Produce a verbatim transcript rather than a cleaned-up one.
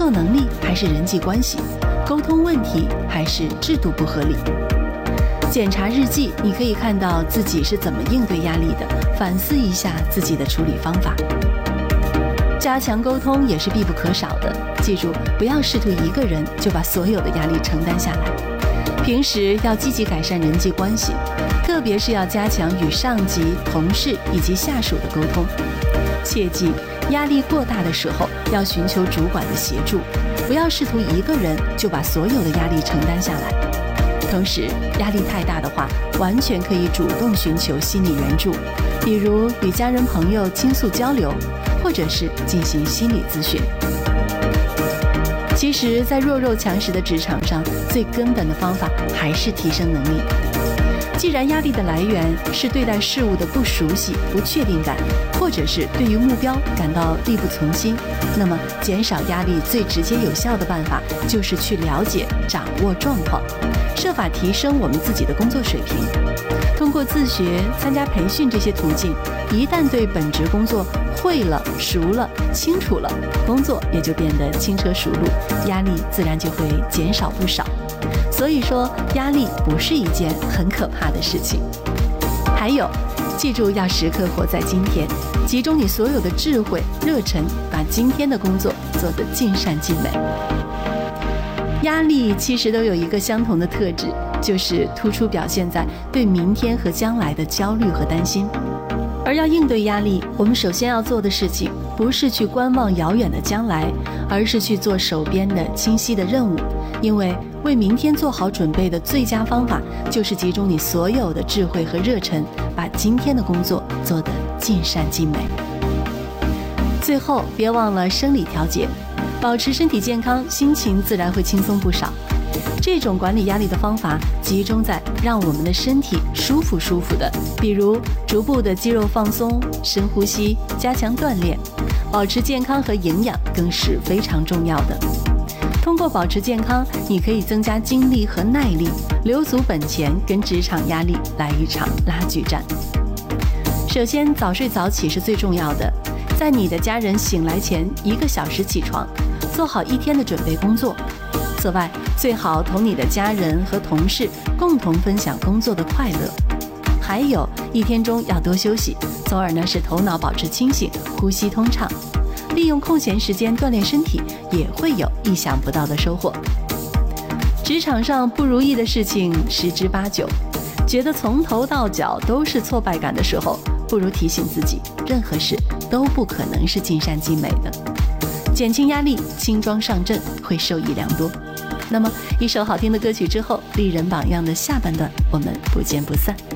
作能力还是人际关系？沟通问题还是制度不合理？检查日记，你可以看到自己是怎么应对压力的，反思一下自己的处理方法。加强沟通也是必不可少的，记住，不要试图一个人就把所有的压力承担下来。平时要积极改善人际关系，特别是要加强与上级、同事以及下属的沟通。切记，压力过大的时候要寻求主管的协助，不要试图一个人就把所有的压力承担下来。同时，压力太大的话，完全可以主动寻求心理援助，比如与家人朋友倾诉交流，或者是进行心理咨询。其实，在弱肉强食的职场上，最根本的方法还是提升能力。既然压力的来源是对待事物的不熟悉、不确定感，或者是对于目标感到力不从心，那么减少压力最直接有效的办法就是去了解、掌握状况，设法提升我们自己的工作水平。通过自学、参加培训这些途径，一旦对本职工作会了、熟了、清楚了，工作也就变得轻车熟路，压力自然就会减少不少。所以说，压力不是一件很可怕的事情。还有，记住要时刻活在今天，集中你所有的智慧、热忱，把今天的工作做得尽善尽美。压力其实都有一个相同的特质，就是突出表现在对明天和将来的焦虑和担心。而要应对压力，我们首先要做的事情，不是去观望遥远的将来，而是去做手边的清晰的任务。因为为明天做好准备的最佳方法，就是集中你所有的智慧和热忱，把今天的工作做得尽善尽美。最后，别忘了生理调节，保持身体健康，心情自然会轻松不少。这种管理压力的方法集中在让我们的身体舒服舒服的，比如逐步的肌肉放松、深呼吸、加强锻炼，保持健康和营养更是非常重要的。通过保持健康，你可以增加精力和耐力，留足本钱跟职场压力来一场拉锯战。首先，早睡早起是最重要的，在你的家人醒来前一个小时起床，做好一天的准备工作。此外，最好同你的家人和同事共同分享工作的快乐。还有，一天中要多休息，从而呢使头脑保持清醒，呼吸通畅。利用空闲时间锻炼身体，也会有意想不到的收获。职场上不如意的事情十之八九，觉得从头到脚都是挫败感的时候，不如提醒自己，任何事都不可能是尽善尽美的。减轻压力，轻装上阵，会受益良多。那么，一首好听的歌曲之后，丽人榜样的下半段，我们不见不散。